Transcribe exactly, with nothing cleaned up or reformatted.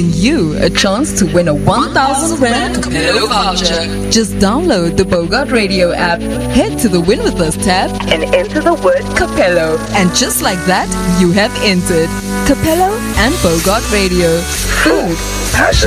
giving you a chance to win a one thousand Rand Capello voucher. Just download the Bogart Radio app, head to the Win With Us tab and enter the word Capello. And just like that, you have entered. Capello and Bogart Radio. Food, passion.